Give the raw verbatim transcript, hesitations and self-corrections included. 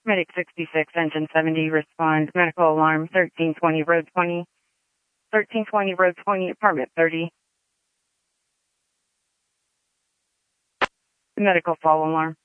Medic sixty-six, engine seventy, respond. Medical alarm, thirteen twenty, road twenty. thirteen twenty, road twenty, apartment thirty. Medical fall alarm.